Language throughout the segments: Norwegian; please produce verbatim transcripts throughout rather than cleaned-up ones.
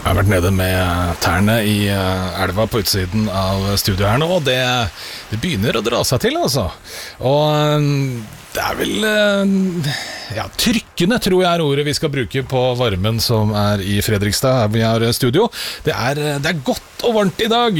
Jeg har vært nede med tærne i elva på utsiden av studio her nå, og det, det begynner å dra seg til, altså. Og det er vel ja, trykkende, tror jeg er ordet vi skal bruke på varmen som er i Fredrikstad, her vi har studio. Det er, det er godt og varmt i dag,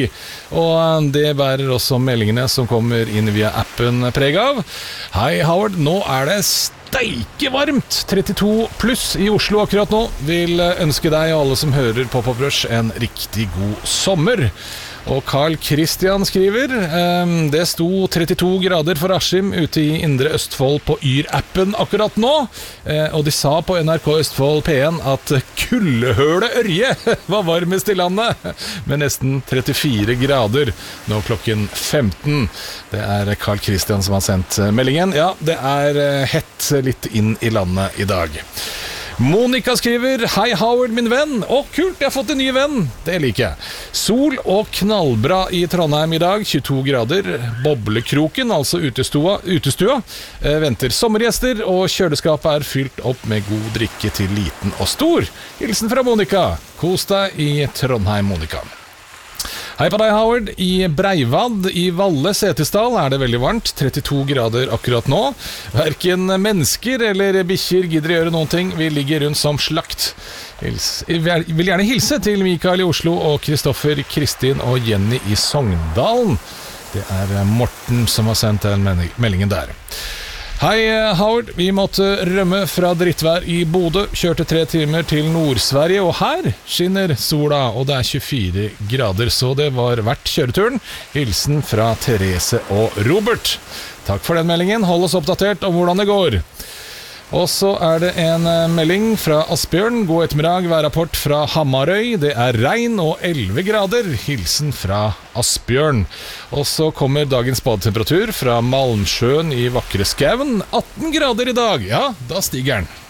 og det bærer også meldingene som kommer inn via appen preg av. Hei Howard, nå er det steike varmt, trettito pluss i Oslo akkurat nå. Vil ønske deg og alle som hører på Pop Rush en riktig god sommer. Og Carl Christian skriver ehm, det sto trettito grader for Askim ute i Indre Østfold på Yr-appen akkurat nå, eh, og de sa på N R K Østfold P en at kullehøle Ørje var varmest i landet med nesten trettifire grader nå klokken femten. Det er Carl Christian som har sendt meldingen. Ja, det er hett litt inn i landet i dag. Monika skriver, hei Howard min venn. Å kult, jeg har fått en ny venn. Det liker jeg. Sol og knallbra i Trondheim i dag, tjueto grader. Boblekroken, altså utestua, utestua eh, venter sommergjester, og kjøleskapet er fylt opp med god drikke til liten og stor. Hilsen fra Monika. Kos deg i Trondheim, Monika. Hei på deg, Howard. I Breivad i Valle Setesdal er det veldig varmt, trettito grader akkurat nå. Hverken mennesker eller bikkjer gidder å gjøre noen ting, vi ligger rundt som slakt. Jeg vil gjerne hilse til Mikael i Oslo og Kristoffer, Kristin og Jenny i Sogndalen. Det er Morten som har sendt den meldingen der. Hei Howard, vi måtte rømme fra drittvær i Bodø, kjørte tre timer til Nord-Sverige, og her skinner sola, og det er tjuefire grader, så det var verdt kjøreturen. Hilsen fra Therese og Robert. Takk for den meldingen, hold oss oppdatert om hvordan det går. Og så er det en melding fra Asbjørn. God ettermiddag, værrapport fra Hamarøy. Det er regn og elleve grader. Hilsen fra Asbjørn. Og så kommer dagens badetemperatur fra Malmsjøen i vakre Skauen. atten grader i dag. Ja, da stiger den.